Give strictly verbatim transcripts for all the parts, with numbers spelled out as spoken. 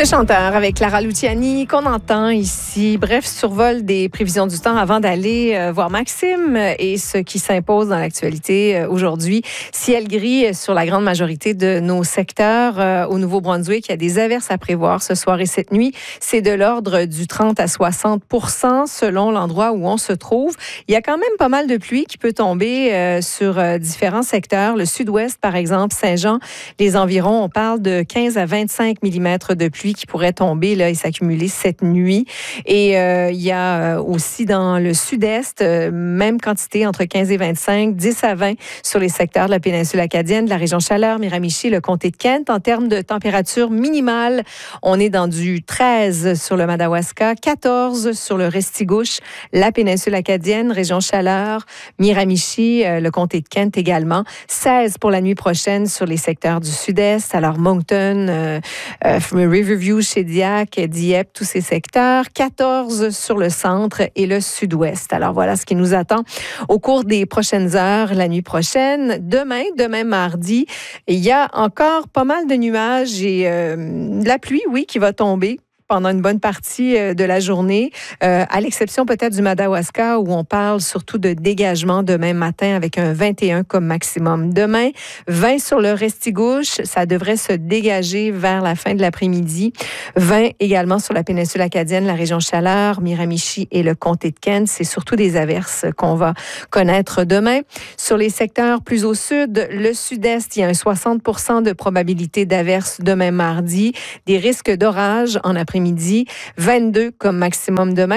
Le chanteur avec Clara Luciani qu'on entend ici. Bref, survol des prévisions du temps avant d'aller euh, voir Maxime et ce qui s'impose dans l'actualité euh, aujourd'hui. Ciel gris sur la grande majorité de nos secteurs. Euh, au Nouveau-Brunswick, il y a des averses à prévoir ce soir et cette nuit. C'est de l'ordre du trente à soixante pour cent selon l'endroit où on se trouve. Il y a quand même pas mal de pluie qui peut tomber euh, sur euh, différents secteurs. Le sud-ouest, par exemple, Saint-Jean, les environs, on parle de quinze à vingt-cinq millimètres de pluie qui pourrait tomber là, et s'accumuler cette nuit. Et euh, il y a aussi dans le sud-est, euh, même quantité entre quinze et vingt-cinq, dix à vingt sur les secteurs de la péninsule acadienne, de la région Chaleur, Miramichi, le comté de Kent. En termes de température minimale, on est dans du treize sur le Madawaska, quatorze sur le Restigouche, la péninsule acadienne, région Chaleur, Miramichi, euh, le comté de Kent également. seize pour la nuit prochaine sur les secteurs du sud-est, alors Moncton, euh, euh, Riverview, Shediac, Dieppe, tous ces secteurs. quatorze sur le centre et le sud-ouest. Alors voilà ce qui nous attend au cours des prochaines heures, la nuit prochaine. Demain, demain mardi, il y a encore pas mal de nuages et euh, de la pluie, oui, qui va tomber pendant une bonne partie de la journée, euh, à l'exception peut-être du Madawaska où on parle surtout de dégagement demain matin avec un vingt et un comme maximum. Demain, vingt sur le Restigouche, ça devrait se dégager vers la fin de l'après-midi. vingt également sur la péninsule acadienne, la région Chaleur, Miramichi et le comté de Kent. C'est surtout des averses qu'on va connaître demain. Sur les secteurs plus au sud, le sud-est, il y a un soixante pour cent de probabilité d'averses demain mardi. Des risques d'orage en après-midi. Midi, vingt-deux comme maximum demain.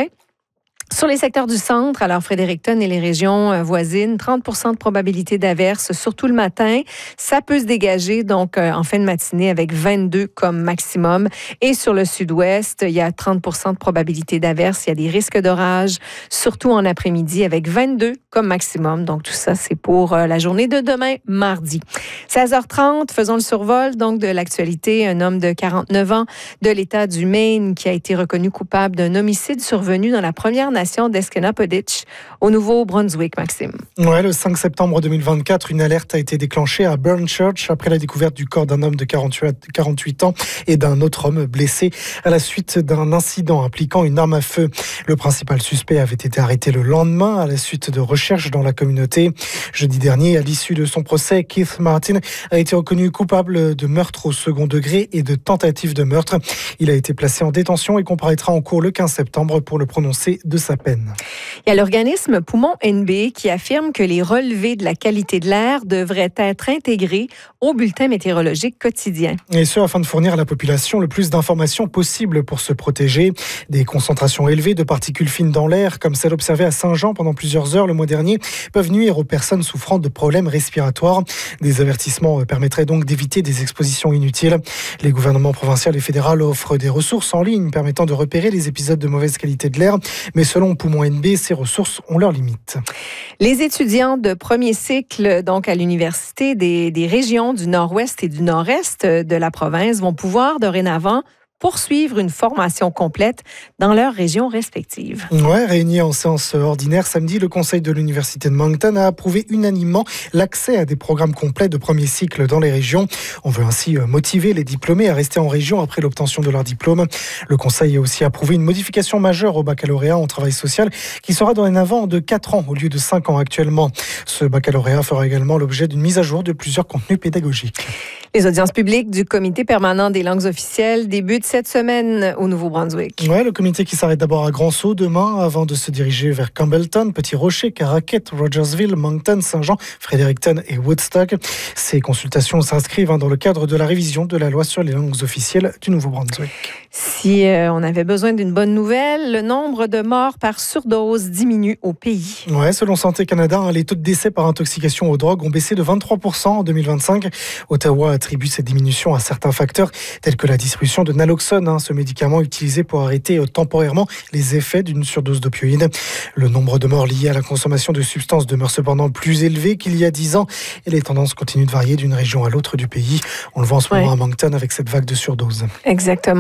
Sur les secteurs du centre, alors Fredericton et les régions voisines, trente pour cent de probabilité d'averse, surtout le matin. Ça peut se dégager donc euh, en fin de matinée avec vingt-deux comme maximum. Et sur le sud-ouest, il y a trente pour cent de probabilité d'averse. Il y a des risques d'orage, surtout en après-midi avec vingt-deux comme maximum. Donc tout ça, c'est pour euh, la journée de demain, mardi. seize heures trente, faisons le survol donc de l'actualité. Un homme de quarante-neuf ans de l'État du Maine qui a été reconnu coupable d'un homicide survenu dans la première nation d'Eskenapoditch au Nouveau-Brunswick, Maxime. Ouais, le cinq septembre deux mille vingt-quatre, une alerte a été déclenchée à Burn Church après la découverte du corps d'un homme de quarante-huit ans et d'un autre homme blessé à la suite d'un incident impliquant une arme à feu. Le principal suspect avait été arrêté le lendemain à la suite de recherches dans la communauté. Jeudi dernier, à l'issue de son procès, Keith Martin a été reconnu coupable de meurtre au second degré et de tentative de meurtre. Il a été placé en détention et comparaîtra en cours le quinze septembre pour le prononcer de sa peine. Il y a l'organisme Poumon N B qui affirme que les relevés de la qualité de l'air devraient être intégrés au bulletin météorologique quotidien. Et ce, afin de fournir à la population le plus d'informations possible pour se protéger. Des concentrations élevées de particules fines dans l'air, comme celle observée à Saint-Jean pendant plusieurs heures le mois dernier, peuvent nuire aux personnes souffrant de problèmes respiratoires. Des avertissements permettraient donc d'éviter des expositions inutiles. Les gouvernements provinciaux et fédéraux offrent des ressources en ligne permettant de repérer les épisodes de mauvaise qualité de l'air, mais selon Poumon N B, ces ressources ont leurs limites. Les étudiants de premier cycle, donc à l'université des, des régions du nord-ouest et du nord-est de la province, vont pouvoir dorénavant poursuivre une formation complète dans leurs régions respectives. Ouais, réuni en séance ordinaire samedi, le conseil de l'université de Moncton a approuvé unanimement l'accès à des programmes complets de premier cycle dans les régions. On veut ainsi motiver les diplômés à rester en région après l'obtention de leur diplôme. Le conseil a aussi approuvé une modification majeure au baccalauréat en travail social qui sera dorénavant de quatre ans au lieu de cinq ans actuellement. Ce baccalauréat fera également l'objet d'une mise à jour de plusieurs contenus pédagogiques. Les audiences publiques du comité permanent des langues officielles débutent cette semaine au Nouveau-Brunswick. Ouais, le comité qui s'arrête d'abord à Grand-Sault demain avant de se diriger vers Campbellton, Petit Rocher, Caraquet, Rogersville, Moncton, Saint-Jean, Fredericton et Woodstock. Ces consultations s'inscrivent dans le cadre de la révision de la loi sur les langues officielles du Nouveau-Brunswick. Si euh, on avait besoin d'une bonne nouvelle, le nombre de morts par surdose diminue au pays. Ouais, selon Santé Canada, les taux de décès par intoxication aux drogues ont baissé de vingt-trois pour cent en deux mille vingt-cinq. Ottawa attribue cette diminution à certains facteurs tels que la distribution de naloxone, ce médicament utilisé pour arrêter temporairement les effets d'une surdose d'opioïdes. Le nombre de morts liés à la consommation de substances demeure cependant plus élevé qu'il y a dix ans et les tendances continuent de varier d'une région à l'autre du pays. On le voit en ce moment ouais. à Moncton avec cette vague de surdose. Exactement.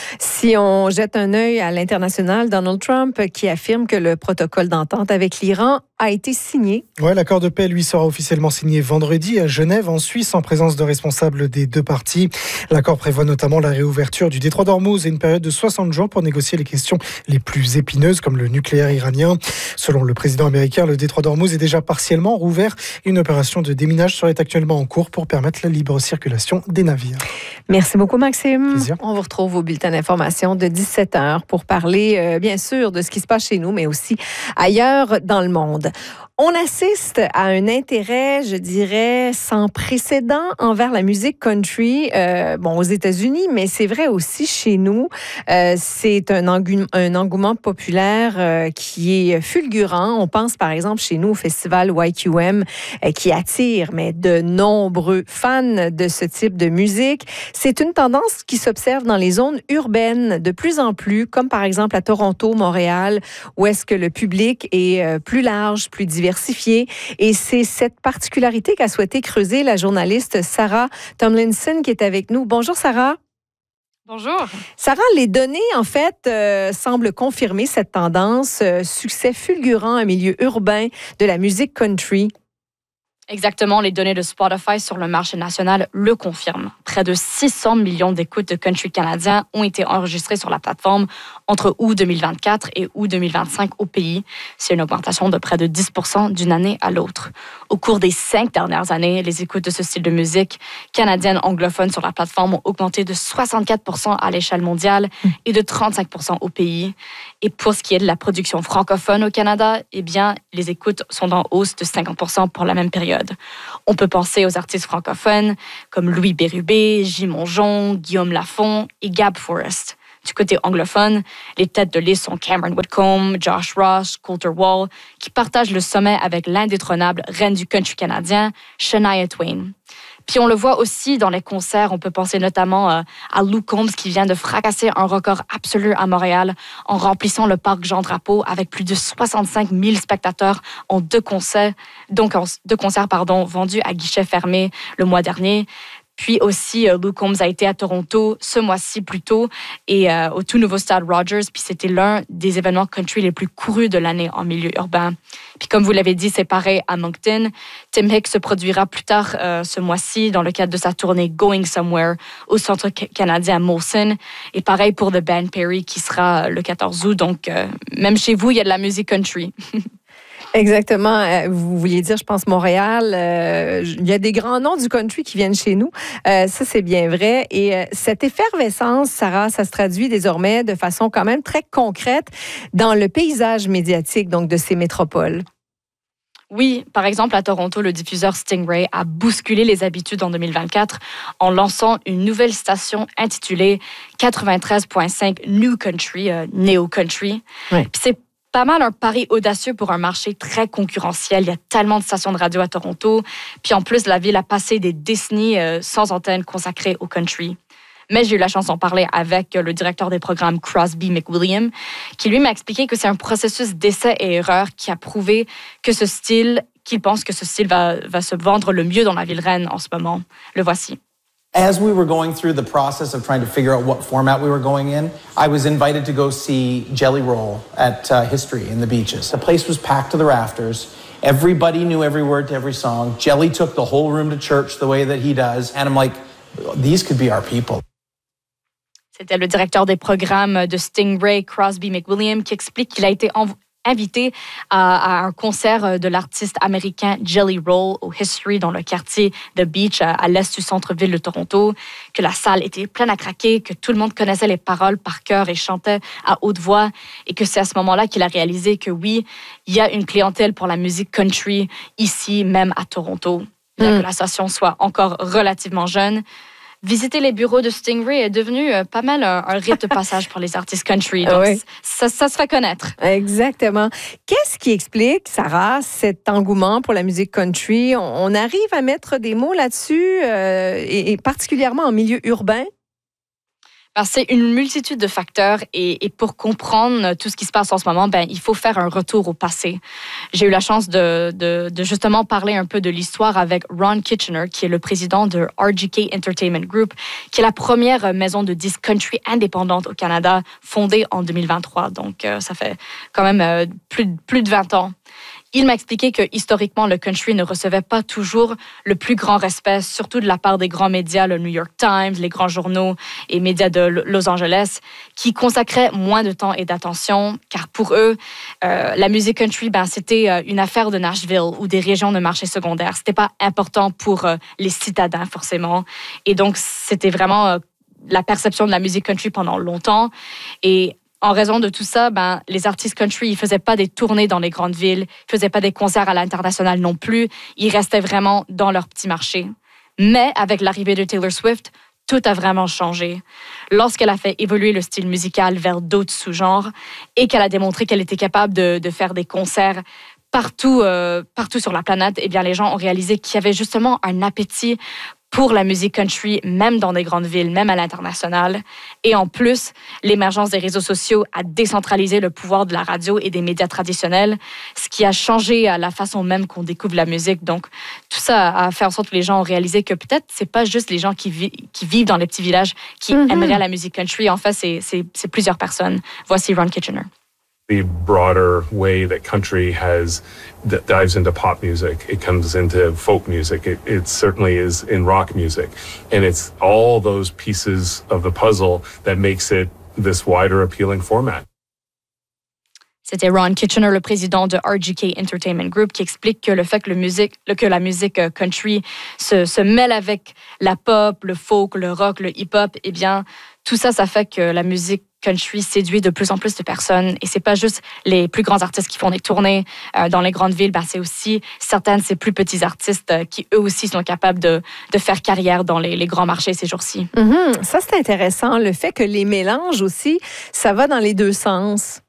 Si on jette un œil à l'international, Donald Trump qui affirme que le protocole d'entente avec l'Iran a été signé. Ouais, l'accord de paix, lui, sera officiellement signé vendredi à Genève, en Suisse, en présence de responsables des deux parties. L'accord prévoit notamment la réouverture du détroit d'Ormuz et une période de soixante jours pour négocier les questions les plus épineuses, comme le nucléaire iranien. Selon le président américain, le détroit d'Ormuz est déjà partiellement rouvert. Une opération de déminage serait actuellement en cours pour permettre la libre circulation des navires. Merci beaucoup, Maxime. Plaisir. On vous retrouve au bulletin d'information de dix-sept heures pour parler, euh, bien sûr, de ce qui se passe chez nous, mais aussi ailleurs dans le monde. On assiste à un intérêt, je dirais, sans précédent envers la musique country, euh, bon, aux États-Unis, mais c'est vrai aussi chez nous. Euh, c'est un, engu- un engouement populaire euh, qui est fulgurant. On pense, par exemple, chez nous au festival Y Q M euh, qui attire mais de nombreux fans de ce type de musique. C'est une tendance qui s'observe dans les zones urbaines de plus en plus, comme par exemple à Toronto, Montréal, où est-ce que le public est euh, plus large, plus diversifié. Diversifié. Et c'est cette particularité qu'a souhaité creuser la journaliste Sarah Tomlinson qui est avec nous. Bonjour Sarah. Bonjour. Sarah, les données, en fait, euh, semblent confirmer cette tendance. Euh, succès fulgurant en milieu urbain de la musique country. Exactement, les données de Spotify sur le marché national le confirment. Près de six cents millions d'écoutes de country canadien ont été enregistrées sur la plateforme entre août deux mille vingt-quatre et août deux mille vingt-cinq au pays. C'est une augmentation de près de dix pour cent d'une année à l'autre. Au cours des cinq dernières années, les écoutes de ce style de musique canadienne anglophone sur la plateforme ont augmenté de soixante-quatre pour cent à l'échelle mondiale et de trente-cinq pour cent au pays. Et pour ce qui est de la production francophone au Canada, eh bien, les écoutes sont en hausse de cinquante pour cent pour la même période. On peut penser aux artistes francophones comme Louis Bérubé, J. Mongeon, Guillaume Lafont et Gab Forrest. Du côté anglophone, les têtes de liste sont Cameron Whitcomb, Josh Ross, Coulter Wall, qui partagent le sommet avec l'indétrônable reine du country canadien, Shania Twain. Puis on le voit aussi dans les concerts. On peut penser notamment euh, à Luke Combs qui vient de fracasser un record absolu à Montréal en remplissant le parc Jean-Drapeau avec plus de soixante-cinq mille spectateurs en deux concerts, donc en deux concerts pardon, vendus à guichet fermé le mois dernier. Puis aussi, euh, Luke Combs a été à Toronto ce mois-ci plus tôt et euh, au tout nouveau stade Rogers. Puis c'était l'un des événements country les plus courus de l'année en milieu urbain. Puis comme vous l'avez dit, c'est pareil à Moncton. Tim Hicks se produira plus tard euh, ce mois-ci dans le cadre de sa tournée Going Somewhere au Centre canadien à Molson. Et pareil pour The Band Perry qui sera le quatorze août. Donc euh, même chez vous, il y a de la musique country. Exactement. Vous vouliez dire, je pense, Montréal. Euh, il y a des grands noms du country qui viennent chez nous. Euh, ça, c'est bien vrai. Et euh, cette effervescence, Sarah, ça se traduit désormais de façon quand même très concrète dans le paysage médiatique donc de ces métropoles. Oui, par exemple, à Toronto, le diffuseur Stingray a bousculé les habitudes en deux mille vingt-quatre en lançant une nouvelle station intitulée quatre-vingt-treize virgule cinq New Country, euh, Neo Country. Ouais. Puis c'est pas mal un pari audacieux pour un marché très concurrentiel. Il y a tellement de stations de radio à Toronto. Puis en plus, la ville a passé des décennies euh, sans antenne consacrée au country. Mais j'ai eu la chance d'en parler avec le directeur des programmes Crosby McWilliam, qui lui m'a expliqué que c'est un processus d'essai et erreur qui a prouvé que ce style, qu'il pense que ce style va, va se vendre le mieux dans la ville reine en ce moment. Le voici. As we were going through the process of trying to figure out what format we were going in, I was invited to go see Jelly Roll at uh, History in the Beaches. The place was packed to the rafters. Everybody knew every word to every song. Jelly took the whole room to church the way that he does. And I'm like, these could be our people. C'était le directeur des programmes de Stingray, Crosby McWilliam, qui explique qu'il a été env- invité à, à un concert de l'artiste américain Jelly Roll au History dans le quartier The Beach à, à l'est du centre-ville de Toronto, que la salle était pleine à craquer, que tout le monde connaissait les paroles par cœur et chantait à haute voix et que c'est à ce moment-là qu'il a réalisé que oui, il y a une clientèle pour la musique country ici, même à Toronto. Bien mm. que la station soit encore relativement jeune, visiter les bureaux de Stingray est devenu euh, pas mal un, un rite de passage pour les artistes country. Donc, oui. ça, ça se fait connaître. Exactement. Qu'est-ce qui explique, Sarah, cet engouement pour la musique country? On, on arrive à mettre des mots là-dessus, euh, et, et particulièrement en milieu urbain? Ben, c'est une multitude de facteurs et, et pour comprendre tout ce qui se passe en ce moment, ben, il faut faire un retour au passé. J'ai eu la chance de, de, de justement parler un peu de l'histoire avec Ron Kitchener, qui est le président de R G K Entertainment Group, qui est la première maison de disques country indépendante au Canada, fondée en deux mille vingt-trois. Donc, euh, ça fait quand même euh, plus, plus de vingt ans. Il m'a expliqué que historiquement, le country ne recevait pas toujours le plus grand respect, surtout de la part des grands médias, le New York Times, les grands journaux et médias de Los Angeles, qui consacraient moins de temps et d'attention, car pour eux, euh, la musique country, ben, c'était une affaire de Nashville ou des régions de marché secondaire. C'était pas important pour euh, les citadins, forcément. Et donc, c'était vraiment euh, la perception de la musique country pendant longtemps. Et en raison de tout ça, ben, les artistes country, ils ne faisaient pas des tournées dans les grandes villes, ils ne faisaient pas des concerts à l'international non plus. Ils restaient vraiment dans leur petit marché. Mais avec l'arrivée de Taylor Swift, tout a vraiment changé. Lorsqu'elle a fait évoluer le style musical vers d'autres sous-genres et qu'elle a démontré qu'elle était capable de, de faire des concerts partout, euh, partout sur la planète, eh bien, les gens ont réalisé qu'il y avait justement un appétit pour la musique country, même dans des grandes villes, même à l'international. Et en plus, l'émergence des réseaux sociaux a décentralisé le pouvoir de la radio et des médias traditionnels, ce qui a changé la façon même qu'on découvre la musique. Donc, tout ça a fait en sorte que les gens ont réalisé que peut-être c'est pas juste les gens qui, vi- qui vivent dans les petits villages qui mm-hmm. aimeraient la musique country. En fait, c'est, c'est, c'est plusieurs personnes. Voici Ron Kitchener. The broader way that country has that dives into pop music, it comes into folk music. It, it certainly is in rock music, and it's all those pieces of the puzzle that makes it this wider appealing format. C'était Ron Kitchener, le président de R G K Entertainment Group, qui explique que le fait que, le musique, que la musique country se, se mêle avec la pop, le folk, le rock, le hip-hop, eh bien, tout ça, ça fait que la musique country séduit de plus en plus de personnes. Et c'est pas juste les plus grands artistes qui font des tournées euh, dans les grandes villes, ben c'est aussi certains de ces plus petits artistes euh, qui, eux aussi, sont capables de, de faire carrière dans les, les grands marchés ces jours-ci. Mm-hmm. Ça, c'est intéressant. Le fait que les mélanges aussi, ça va dans les deux sens.